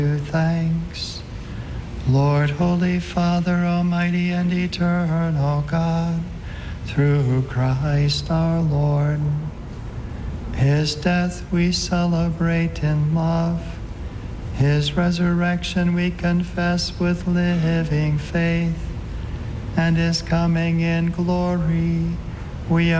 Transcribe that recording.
you thanks. Lord, Holy Father, Almighty and eternal God, through Christ our Lord. His death we celebrate in love. His resurrection we confess with living faith. And his coming in glory we